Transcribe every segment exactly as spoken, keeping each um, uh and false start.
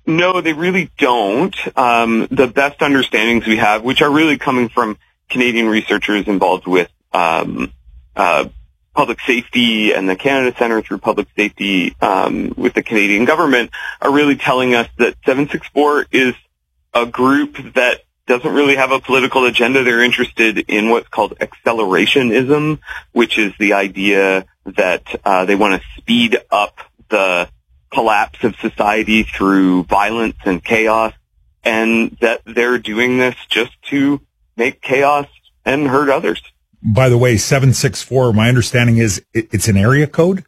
No, they really don't. Um, the best understandings we have, which are really coming from Canadian researchers involved with um, uh, public safety and the Canada Centre through Public Safety um, with the Canadian government, are really telling us that seven six four is a group that doesn't really have a political agenda. They're interested in what's called accelerationism, which is the idea that uh, they want to speed up the collapse of society through violence and chaos, and that they're doing this just to make chaos and hurt others. By the way, seven six four, my understanding is it, it's an area code?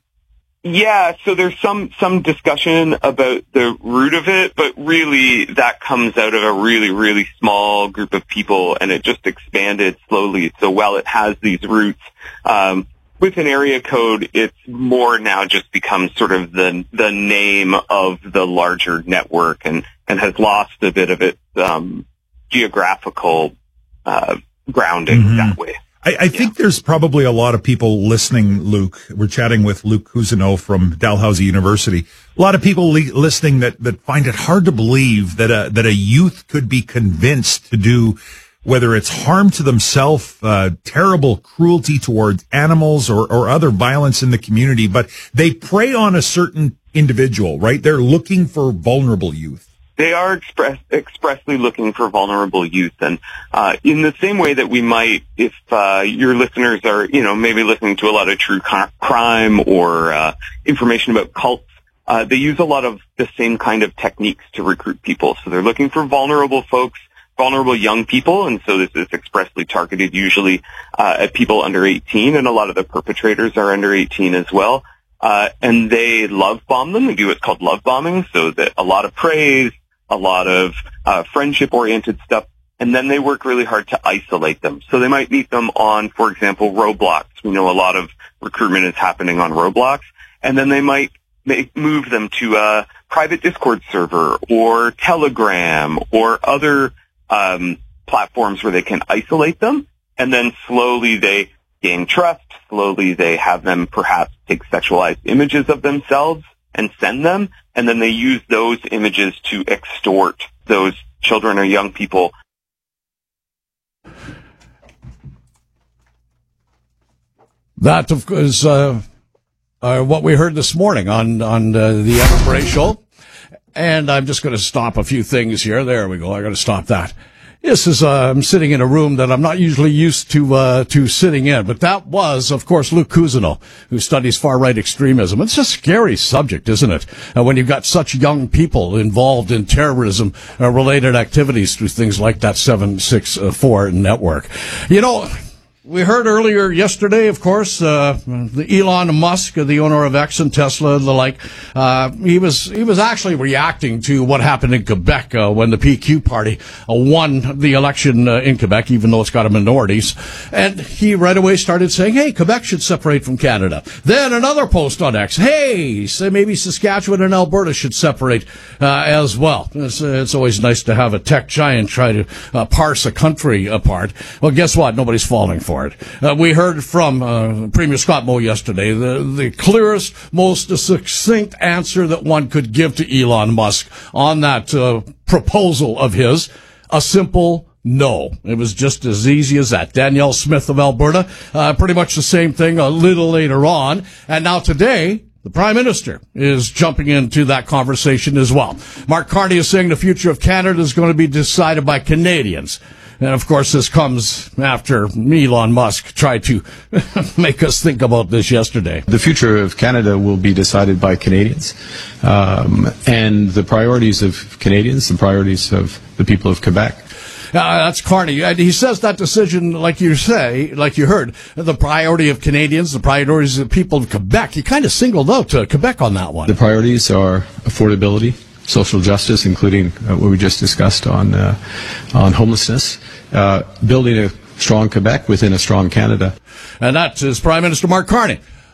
Yeah, so there's some, some discussion about the root of it, but really that comes out of a really, really small group of people, and it just expanded slowly. So while it has these roots, um, with an area code, it's more now just becomes sort of the the name of the larger network, and, and has lost a bit of its um, geographical uh, grounding mm-hmm. that way. I, I think yeah. there's probably a lot of people listening, Luke. We're chatting with Luke Cousineau from Dalhousie University. A lot of people li- listening that, that find it hard to believe that a, that a youth could be convinced to do, whether it's harm to themselves, uh, terrible cruelty towards animals or, or other violence in the community, but they prey on a certain individual, right? They're looking for vulnerable youth. They are express, expressly looking for vulnerable youth, and uh, in the same way that we might, if uh, your listeners are, you know, maybe listening to a lot of true crime or uh, information about cults, uh, they use a lot of the same kind of techniques to recruit people. So they're looking for vulnerable folks, vulnerable young people, and so this is expressly targeted usually uh, at people under eighteen, and a lot of the perpetrators are under eighteen as well. Uh, and they love bomb them. They do what's called love bombing, so that a lot of praise, a lot of uh, friendship-oriented stuff, and then they work really hard to isolate them. So they might meet them on, for example, Roblox. We know a lot of recruitment is happening on Roblox, and then they might make, move them to a private Discord server or Telegram or other um, platforms where they can isolate them, and then slowly they gain trust. Slowly they have them perhaps take sexualized images of themselves and send them, and then they use those images to extort those children or young people. That, of course, is uh, uh, what we heard this morning on, on uh, the Evan Bray Show. And I'm just going to stop a few things here. There we go. I got to stop that. This is, uh, I'm sitting in a room that I'm not usually used to, uh, to sitting in, but that was, of course, Luke Cousineau, who studies far-right extremism. It's a scary subject, isn't it? Uh, when you've got such young people involved in terrorism, uh, related activities through things like that seven six four network. You know, we heard earlier yesterday, of course, uh, the Elon Musk, the owner of X and Tesla and the like, uh, he was, he was actually reacting to what happened in Quebec, uh, when the P Q party uh, won the election uh, in Quebec, even though it's got a minorities. And he right away started saying, hey, Quebec should separate from Canada. Then another post on X, hey, so maybe Saskatchewan and Alberta should separate, uh, as well. It's, uh, it's always nice to have a tech giant try to, uh, parse a country apart. Well, guess what? Nobody's falling for it. Uh, we heard from uh, Premier Scott Moe yesterday the, the clearest, most succinct answer that one could give to Elon Musk on that uh, proposal of his, a simple no. It was just as easy as that. Danielle Smith of Alberta, uh, pretty much the same thing a little later on. And now today, the Prime Minister is jumping into that conversation as well. Mark Carney is saying the future of Canada is going to be decided by Canadians. And, of course, this comes after Elon Musk tried to make us think about this yesterday. The future of Canada will be decided by Canadians. Um, and the priorities of Canadians, the priorities of the people of Quebec. Uh, that's Carney. And he says that decision, like you say, like you heard, the priority of Canadians, the priorities of the people of Quebec. He kind of singled out uh, Quebec on that one. The priorities are affordability, social justice, including uh, what we just discussed on uh, on homelessness, uh, building a strong Quebec within a strong Canada. And that is Prime Minister Mark Carney.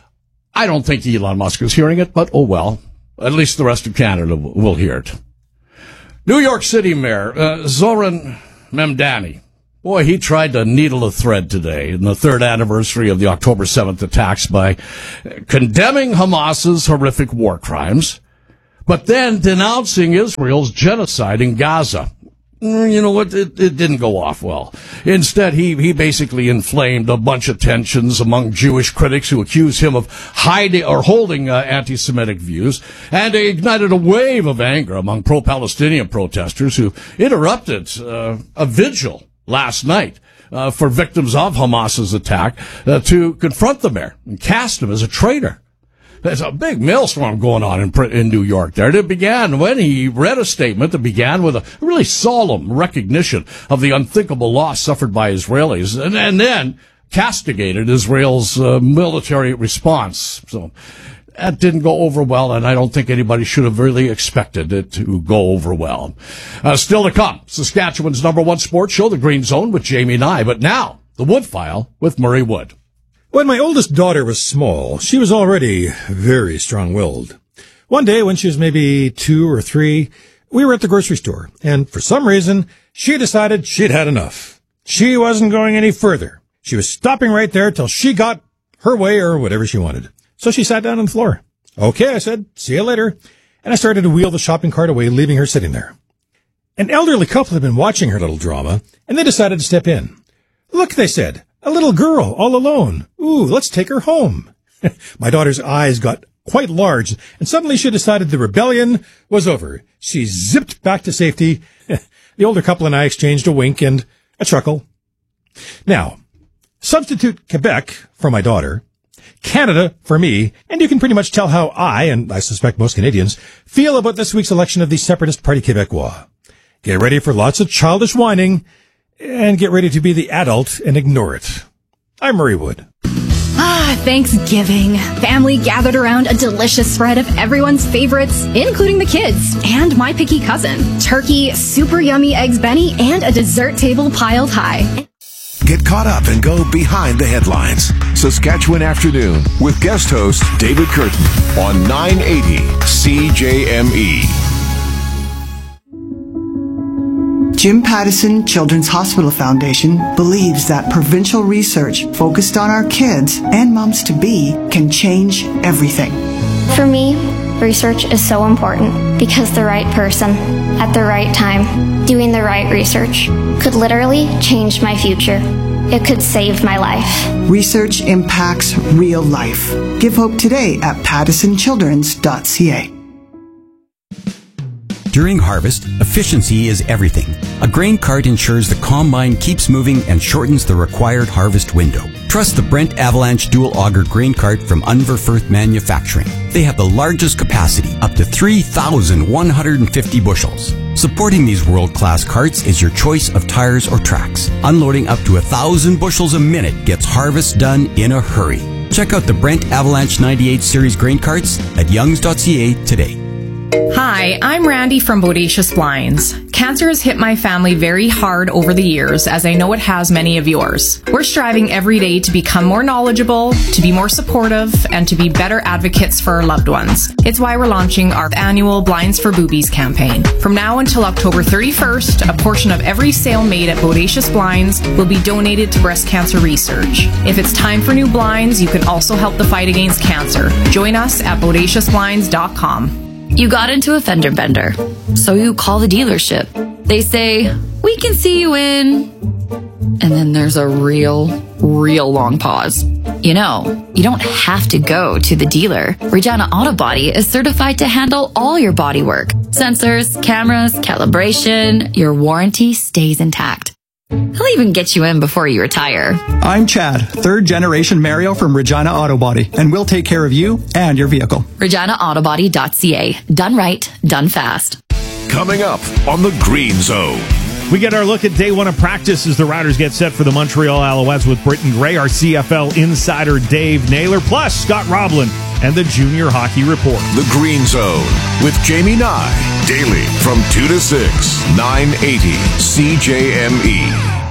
I don't think Elon Musk is hearing it, but oh well. At least the rest of Canada will hear it. New York City Mayor uh, Zoran Mamdani. Boy, he tried to needle a thread today in the third anniversary of the October seventh attacks by condemning Hamas's horrific war crimes, but then denouncing Israel's genocide in Gaza. You know what? It, it didn't go off well. Instead, he, he basically inflamed a bunch of tensions among Jewish critics who accused him of hiding or holding uh, anti-Semitic views, and ignited a wave of anger among pro-Palestinian protesters who interrupted uh, a vigil last night uh, for victims of Hamas's attack uh, to confront the mayor and cast him as a traitor. There's a big maelstrom going on in, in New York there. It began when he read a statement that began with a really solemn recognition of the unthinkable loss suffered by Israelis, and, and then castigated Israel's uh, military response. So that didn't go over well, and I don't think anybody should have really expected it to go over well. Uh, still to come, Saskatchewan's number one sports show, The Green Zone, with Jamie Nye. But now, The Wood File with Murray Wood. When my oldest daughter was small, she was already very strong-willed. One day, when she was maybe two or three, we were at the grocery store, and for some reason, she decided she'd had enough. She wasn't going any further. She was stopping right there till she got her way or whatever she wanted. So she sat down on the floor. Okay, I said, see you later. And I started to wheel the shopping cart away, leaving her sitting there. An elderly couple had been watching her little drama, and they decided to step in. Look, they said. A little girl, all alone. Ooh, let's take her home. My daughter's eyes got quite large, and suddenly she decided the rebellion was over. She zipped back to safety. The older couple and I exchanged a wink and a chuckle. Now, substitute Quebec for my daughter, Canada for me, and you can pretty much tell how I, and I suspect most Canadians, feel about this week's election of the Separatist Party Québécois. Get ready for lots of childish whining, and get ready to be the adult and ignore it. I'm Murray Wood. Ah, Thanksgiving. Family gathered around a delicious spread of everyone's favorites, including the kids and my picky cousin. Turkey, super yummy eggs Benny, and a dessert table piled high. Get caught up and go behind the headlines. Saskatchewan Afternoon with guest host David Curtin on nine eighty C J M E. Jim Pattison Children's Hospital Foundation believes that provincial research focused on our kids and moms-to-be can change everything. For me, research is so important because the right person, at the right time, doing the right research, could literally change my future. It could save my life. Research impacts real life. Give hope today at pattison childrens dot c a. During harvest, efficiency is everything. A grain cart ensures the combine keeps moving and shortens the required harvest window. Trust the Brent Avalanche Dual Auger Grain Cart from Unverfirth Manufacturing. They have the largest capacity, up to three thousand one hundred fifty bushels. Supporting these world-class carts is your choice of tires or tracks. Unloading up to one thousand bushels a minute gets harvest done in a hurry. Check out the Brent Avalanche ninety-eight Series grain carts at youngs dot c a today. Hi, I'm Randy from Bodacious Blinds. Cancer has hit my family very hard over the years, as I know it has many of yours. We're striving every day to become more knowledgeable, to be more supportive, and to be better advocates for our loved ones. It's why we're launching our annual Blinds for Boobies campaign. From now until October thirty-first, a portion of every sale made at Bodacious Blinds will be donated to breast cancer research. If it's time for new blinds, you can also help the fight against cancer. Join us at bodacious blinds dot com. You got into a fender bender, so you call the dealership. They say, we can see you in... And then there's a real, real long pause. You know, you don't have to go to the dealer. Regina Auto Body is certified to handle all your body work. Sensors, cameras, calibration, your warranty stays intact. He'll even get you in before you retire. I'm Chad, third generation Mario from Regina Auto Body, and we'll take care of you and your vehicle. regina auto body dot c a. Done right, done fast. Coming up on the Green Zone. We get our look at day one of practice as the Riders get set for the Montreal Alouettes with Britton Gray, our C F L insider Dave Naylor, plus Scott Roblin and the Junior Hockey Report. The Green Zone with Jamie Nye, daily from two to six, nine eighty C J M E.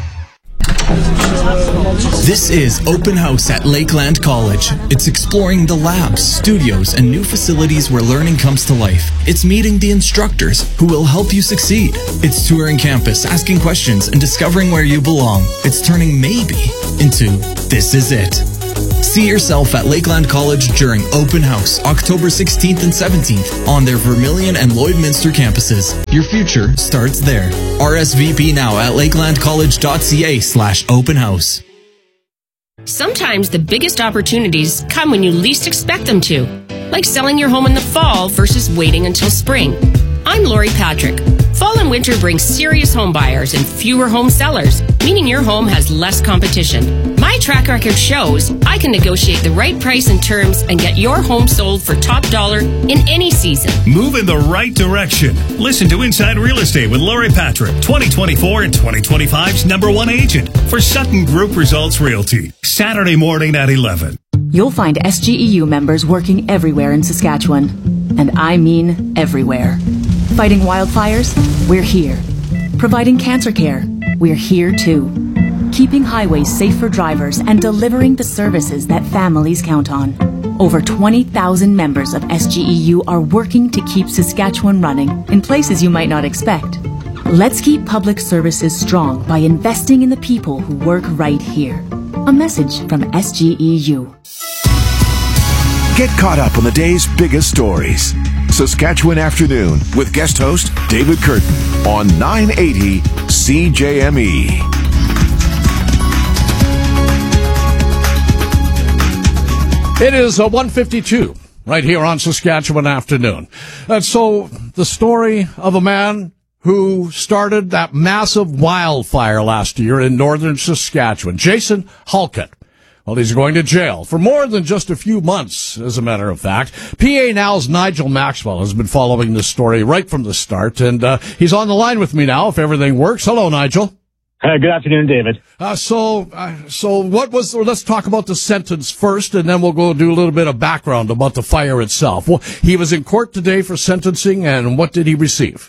This is Open House at Lakeland College. It's exploring the labs, studios, and new facilities where learning comes to life. It's meeting the instructors who will help you succeed. It's touring campus, asking questions, and discovering where you belong. It's turning maybe into this is it. See yourself at Lakeland College during Open House, October sixteenth and seventeenth on their Vermilion and Lloydminster campuses. Your future starts there. R S V P now at lakelandcollege.ca slash open house. Sometimes the biggest opportunities come when you least expect them to, like selling your home in the fall versus waiting until spring. I'm Lori Patrick. Fall and winter bring serious home buyers and fewer home sellers, meaning your home has less competition. My track record shows I can negotiate the right price and terms and get your home sold for top dollar in any season. Move in the right direction. Listen to Inside Real Estate with Lori Patrick, twenty twenty-four and twenty twenty-five's number one agent for Sutton Group Results Realty. Saturday morning at eleven. You'll find S G E U members working everywhere in Saskatchewan. And I mean everywhere. Fighting wildfires? We're here. Providing cancer care? We're here too. Keeping highways safe for drivers and delivering the services that families count on. Over twenty thousand members of S G E U are working to keep Saskatchewan running in places you might not expect. Let's keep public services strong by investing in the people who work right here. A message from S G E U. Get caught up on the day's biggest stories. Saskatchewan Afternoon with guest host David Curtin on nine eighty C J M E. It is uh, one fifty-two right here on Saskatchewan Afternoon. And so the story of a man who started that massive wildfire last year in northern Saskatchewan, Jason Halkett. Well, he's going to jail for more than just a few months, as a matter of fact. P A Now's Nigel Maxwell has been following this story right from the start, and uh, he's on the line with me now, if everything works. Hello, Nigel. Uh, good afternoon, David. Uh, so, uh, so what was, well, let's talk about the sentence first, and then we'll go do a little bit of background about the fire itself. Well, he was in court today for sentencing, and what did he receive?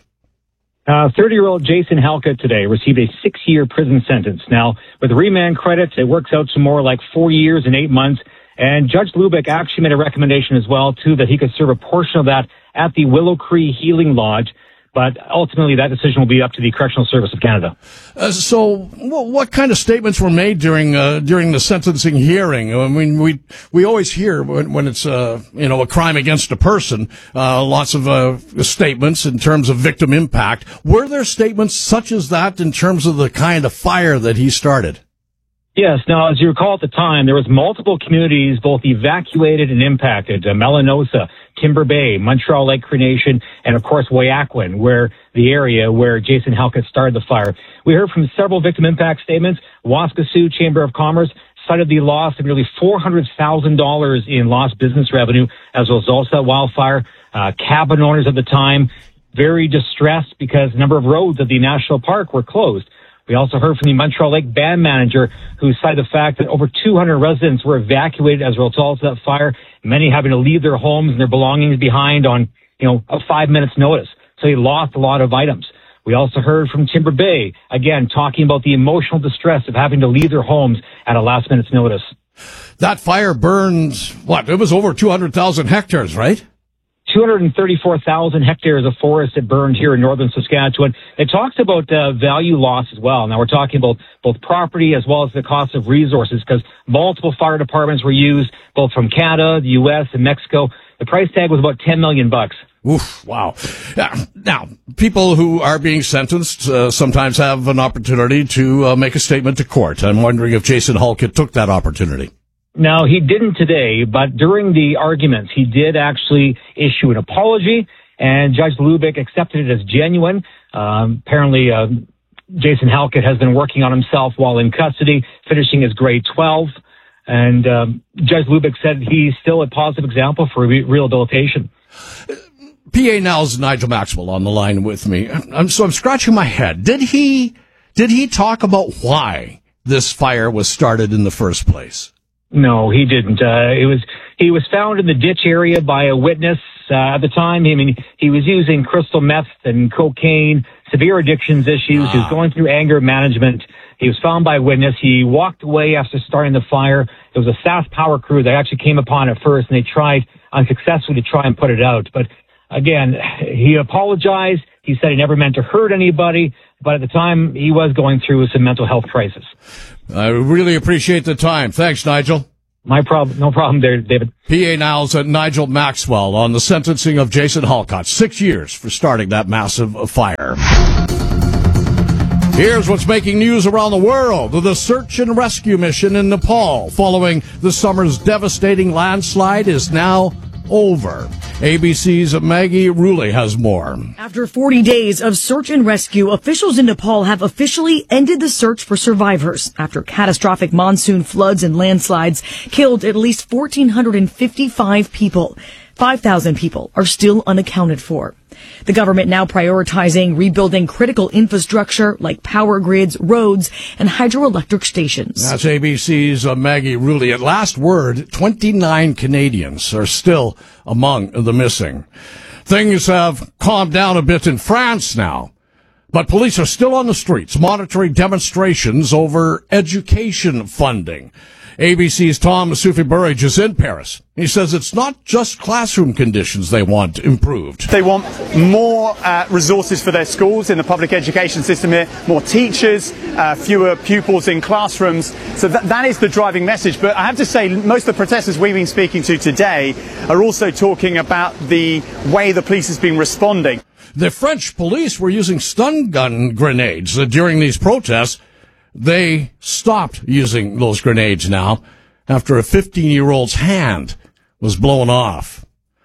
Uh, thirty-year-old Jason Halkett today received a six-year prison sentence. Now, with remand credits, it works out to more like four years and eight months. And Judge Lubick actually made a recommendation as well, too, that he could serve a portion of that at the Willow Cree Healing Lodge. But ultimately, that decision will be up to the Correctional Service of Canada. Uh, so, what, what kind of statements were made during uh, during the sentencing hearing? I mean, we we always hear when, when it's uh, you know a crime against a person, uh, lots of uh, statements in terms of victim impact. Were there statements such as that in terms of the kind of fire that he started? Yes. Now, as you recall at the time, there was multiple communities both evacuated and impacted. Uh, Melanosa, Timber Bay, Montreal Lake Cree Nation, and of course Wayakwen, where the area where Jason Halkett started the fire. We heard from several victim impact statements. Waskesiu Chamber of Commerce cited the loss of nearly four hundred thousand dollars in lost business revenue as a result of that wildfire. Uh, cabin owners at the time very distressed because a number of roads at the national park were closed. We also heard from the Montreal Lake band manager who cited the fact that over two hundred residents were evacuated as a result of that fire, many having to leave their homes and their belongings behind on, you know, a five minutes notice. So they lost a lot of items. We also heard from Timber Bay, again, talking about the emotional distress of having to leave their homes at a last minute's notice. That fire burned, what, it was over two hundred thousand hectares, right? two hundred thirty-four thousand hectares of forest that burned here in northern Saskatchewan. It talks about uh, value loss as well. Now we're talking about both property as well as the cost of resources because multiple fire departments were used both from Canada, the U S, and Mexico. The price tag was about ten million bucks. Oof, wow. Yeah, now, people who are being sentenced uh, sometimes have an opportunity to uh, make a statement to court. I'm wondering if Jason Halkett took that opportunity. No, he didn't today, but during the arguments, he did actually issue an apology, and Judge Lubick accepted it as genuine. Um, apparently, uh, Jason Halkett has been working on himself while in custody, finishing his grade twelve, and um, Judge Lubick said he's still a positive example for re- rehabilitation. P A Now's Nigel Maxwell on the line with me. I'm, so I'm scratching my head. Did he, did he talk about why this fire was started in the first place? No, he didn't. Uh, it was, he was found in the ditch area by a witness, uh, at the time. I mean, he was using crystal meth and cocaine, severe addictions issues. Ah. He was going through anger management. He was found by a witness. He walked away after starting the fire. There was a S A S power crew that actually came upon it first, and they tried unsuccessfully to try and put it out. But again, he apologized. He said he never meant to hurt anybody, but at the time, he was going through some mental health crisis. I really appreciate the time. Thanks, Nigel. My problem, no problem there, David. P A Now's at Nigel Maxwell on the sentencing of Jason Halcott. Six years for starting that massive fire. Here's what's making news around the world. The search and rescue mission in Nepal following the summer's devastating landslide is now over. A B C's Maggie Rulli has more. After forty days of search and rescue, officials in Nepal have officially ended the search for survivors after catastrophic monsoon floods and landslides killed at least one thousand four hundred fifty-five people. five thousand people are still unaccounted for. The government now prioritizing rebuilding critical infrastructure like power grids, roads, and hydroelectric stations. That's A B C's uh, Maggie Rulli. At last word, twenty-nine Canadians are still among the missing. Things have calmed down a bit in France now, but police are still on the streets monitoring demonstrations over education funding. A B C's Tom Soufi Burridge is in Paris. He says it's not just classroom conditions they want improved. They want more uh, resources for their schools in the public education system here, more teachers, uh, fewer pupils in classrooms. So that, that is the driving message. But I have to say, most of the protesters we've been speaking to today are also talking about the way the police has been responding. The French police were using stun gun grenades uh, during these protests. They stopped using those grenades now after a fifteen-year-old's hand was blown off.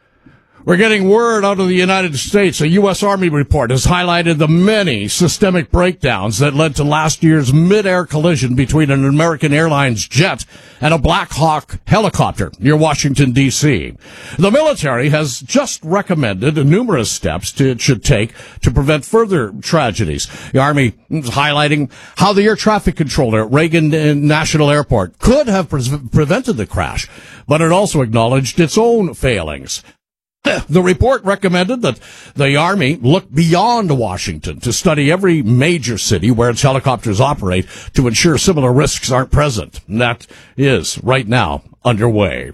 We're getting word out of the United States. A U S Army report has highlighted the many systemic breakdowns that led to last year's mid-air collision between an American Airlines jet and a Black Hawk helicopter near Washington, D C The military has just recommended numerous steps to, it should take to prevent further tragedies. The Army is highlighting how the air traffic controller at Reagan National Airport could have pre- prevented the crash, but it also acknowledged its own failings. The report recommended that the Army look beyond Washington to study every major city where its helicopters operate to ensure similar risks aren't present. And that is, right now, underway.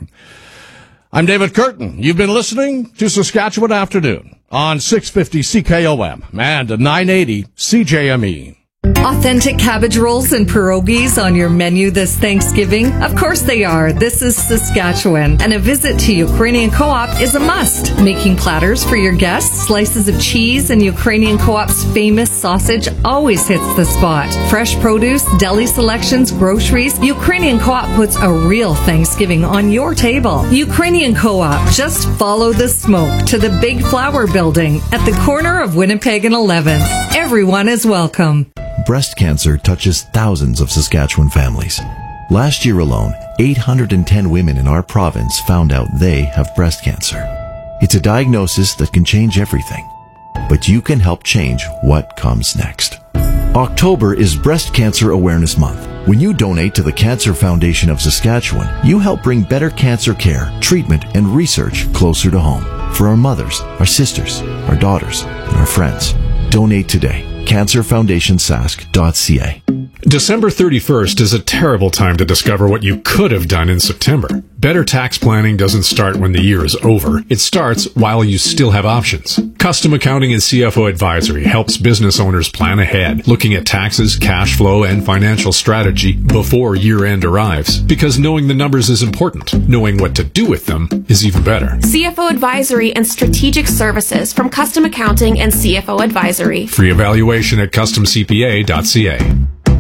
I'm David Curtin. You've been listening to Saskatchewan Afternoon on six fifty C K O M and nine eighty C J M E. Authentic cabbage rolls and pierogies on your menu this Thanksgiving? Of course they are. This is Saskatchewan, and a visit to Ukrainian Co-op is a must. Making platters for your guests, slices of cheese, and Ukrainian Co-op's famous sausage always hits the spot. Fresh produce, deli selections, groceries, Ukrainian Co-op puts a real Thanksgiving on your table. Ukrainian Co-op, just follow the smoke to the Big Flower Building at the corner of Winnipeg and eleventh. Everyone is welcome. Breast cancer touches thousands of Saskatchewan families. Last year alone, eight hundred ten women in our province found out they have breast cancer. It's a diagnosis that can change everything, but you can help change what comes next. October is Breast Cancer Awareness Month. When you donate to the Cancer Foundation of Saskatchewan, you help bring better cancer care, treatment, and research closer to home for our mothers, our sisters, our daughters, and our friends. Donate today. cancer foundation sask dot c a. December thirty-first is a terrible time to discover what you could have done in September. Better tax planning doesn't start when the year is over. It starts while you still have options. Custom Accounting and C F O Advisory helps business owners plan ahead, looking at taxes, cash flow, and financial strategy before year-end arrives. Because knowing the numbers is important. Knowing what to do with them is even better. C F O Advisory and Strategic Services from Custom Accounting and C F O Advisory. Free evaluation at custom c p a dot c a.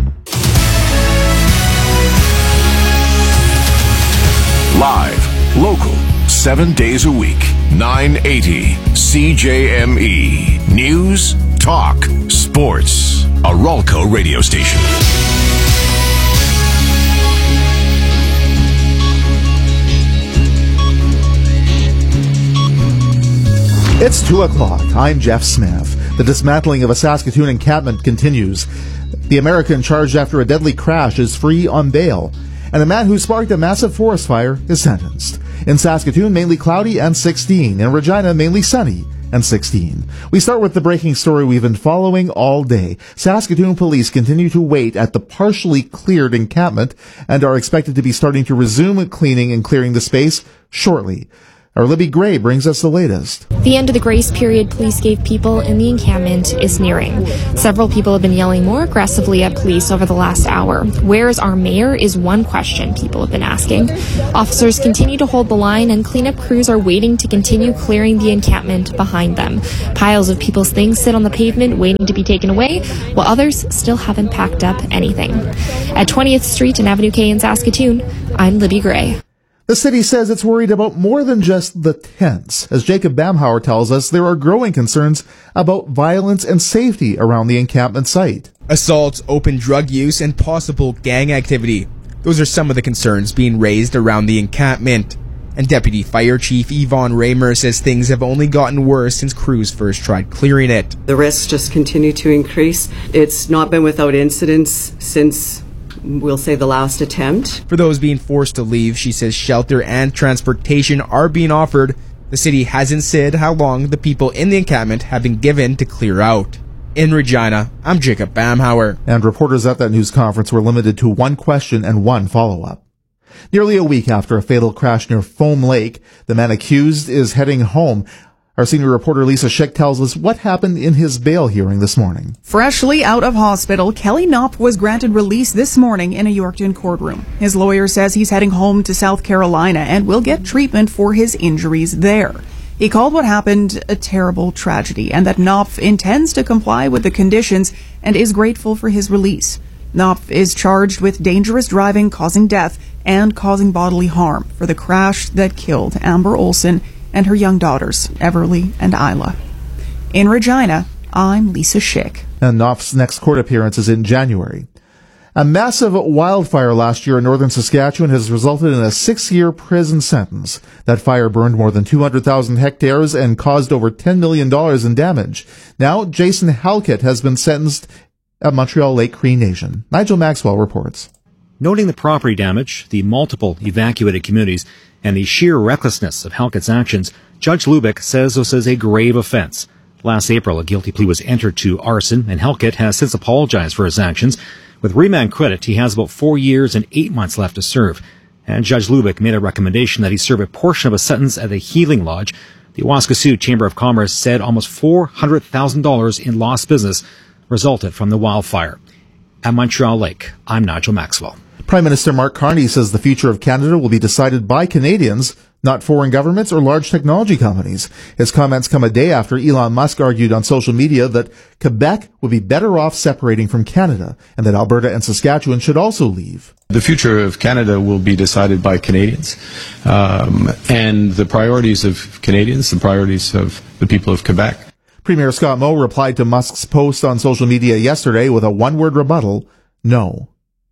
Live, local, seven days a week, nine eighty C J M E. News, talk, sports. A Ralco radio station. It's two o'clock. I'm Jeff Smith. The dismantling of a Saskatoon encampment continues. The American charged after a deadly crash is free on bail. And a man who sparked a massive forest fire is sentenced. In Saskatoon, mainly cloudy and sixteen. In Regina, mainly sunny and sixteen. We start with the breaking story we've been following all day. Saskatoon police continue to wait at the partially cleared encampment and are expected to be starting to resume cleaning and clearing the space shortly. Our Libby Gray brings us the latest. The end of the grace period police gave people in the encampment is nearing. Several people have been yelling more aggressively at police over the last hour. Where's our mayor is one question people have been asking. Officers continue to hold the line and cleanup crews are waiting to continue clearing the encampment behind them. Piles of people's things sit on the pavement waiting to be taken away, while others still haven't packed up anything. At twentieth Street and Avenue K in Saskatoon, I'm Libby Gray. The city says it's worried about more than just the tents. As Jacob Bamhauer tells us, there are growing concerns about violence and safety around the encampment site. Assaults, open drug use, and possible gang activity. Those are some of the concerns being raised around the encampment. And Deputy Fire Chief Yvonne Raymer says things have only gotten worse since crews first tried clearing it. The risks just continue to increase. It's not been without incidents since, we'll say, the last attempt. For those being forced to leave, she says shelter and transportation are being offered. The city hasn't said how long the people in the encampment have been given to clear out. In Regina, I'm Jacob Bamhauer. And reporters at that news conference were limited to one question and one follow-up. Nearly a week after a fatal crash near Foam Lake, the man accused is heading home. Our senior reporter Lisa Schick tells us what happened in his bail hearing this morning. Freshly out of hospital, Kelly Knopp was granted release this morning in a Yorkton courtroom. His lawyer says he's heading home to South Carolina and will get treatment for his injuries there. He called what happened a terrible tragedy and that Knopf intends to comply with the conditions and is grateful for his release. Knopf is charged with dangerous driving causing death and causing bodily harm for the crash that killed Amber Olson and her young daughters, Everly and Isla. In Regina, I'm Lisa Schick. And Knopf's next court appearance is in January. A massive wildfire last year in northern Saskatchewan has resulted in a six-year prison sentence. That fire burned more than two hundred thousand hectares and caused over ten million dollars in damage. Now, Jason Halkett has been sentenced at Montreal Lake Cree Nation. Nigel Maxwell reports. Noting the property damage, the multiple evacuated communities, and the sheer recklessness of Halkett's actions, Judge Lubick says this is a grave offense. Last April, a guilty plea was entered to arson, and Halkett has since apologized for his actions. With remand credit, he has about four years and eight months left to serve. And Judge Lubick made a recommendation that he serve a portion of a sentence at the Healing Lodge. The Waskesiu Chamber of Commerce said almost four hundred thousand dollars in lost business resulted from the wildfire. At Montreal Lake, I'm Nigel Maxwell. Prime Minister Mark Carney says the future of Canada will be decided by Canadians, not foreign governments or large technology companies. His comments come a day after Elon Musk argued on social media that Quebec would be better off separating from Canada and that Alberta and Saskatchewan should also leave. The future of Canada will be decided by Canadians, um, and the priorities of Canadians, the priorities of the people of Quebec. Premier Scott Moe replied to Musk's post on social media yesterday with a one-word rebuttal: no.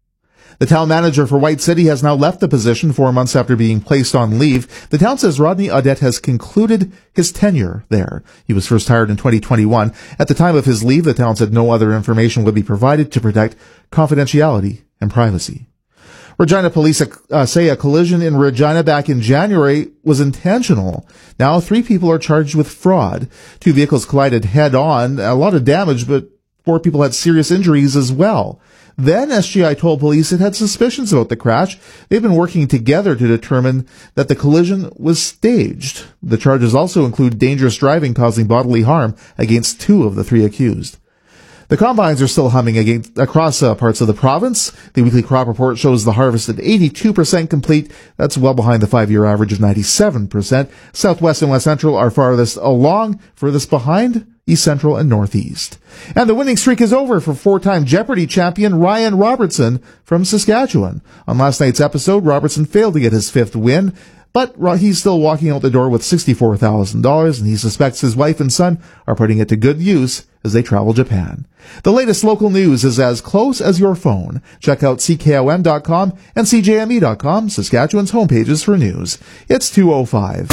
The town manager for White City has now left the position four months after being placed on leave. The town says Rodney Audette has concluded his tenure there. He was first hired in twenty twenty-one. At the time of his leave, the town said no other information would be provided to protect confidentiality and privacy. Regina police uh, say a collision in Regina back in January was intentional. Now three people are charged with fraud. Two vehicles collided head-on. A lot of damage, but four people had serious injuries as well. Then S G I told police it had suspicions about the crash. They've been working together to determine that the collision was staged. The charges also include dangerous driving causing bodily harm against two of the three accused. The combines are still humming against, across uh, parts of the province. The weekly crop report shows the harvest at eighty-two percent complete. That's well behind the five-year average of ninety-seven percent. Southwest and West Central are farthest along. Furthest behind, East Central and Northeast. And the winning streak is over for four-time Jeopardy champion Ryan Robertson from Saskatchewan. On last night's episode, Robertson failed to get his fifth win, but he's still walking out the door with sixty-four thousand dollars, and he suspects his wife and son are putting it to good use as they travel Japan. The latest local news is as close as your phone. Check out C K O M dot com and C J M E dot com, Saskatchewan's homepages for news. It's two oh five.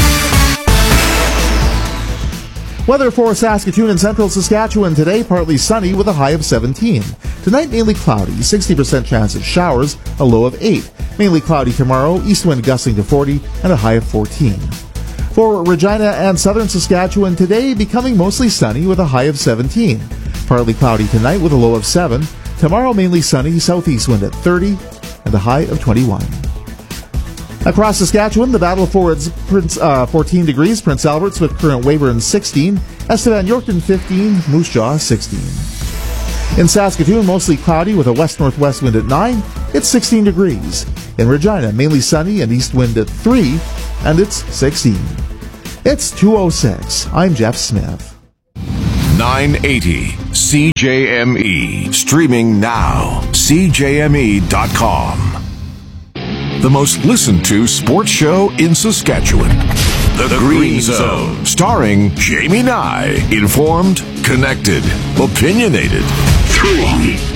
Weather for Saskatoon and central Saskatchewan today, partly sunny with a high of seventeen. Tonight, mainly cloudy, sixty percent chance of showers, a low of eight. Mainly cloudy tomorrow, east wind gusting to forty and a high of fourteen. For Regina and southern Saskatchewan today, becoming mostly sunny with a high of seventeen. Partly cloudy tonight with a low of seven. Tomorrow, mainly sunny, southeast wind at thirty and a high of twenty-one. Across Saskatchewan, the battle for its Prince, uh, fourteen degrees. Prince Albert's with current Weyburn sixteen. Estevan Yorkton fifteen. Moose Jaw sixteen. In Saskatoon, mostly cloudy with a west-northwest wind at nine. It's sixteen degrees. In Regina, mainly sunny and east wind at three, and it's sixteen. It's two oh six. I'm Jeff Smith. nine eighty C J M E. Streaming now. C J M E dot com. The most listened to sports show in Saskatchewan. The, the Green, Green Zone. Zone. Starring Jamie Nye. Informed, connected, opinionated. Three.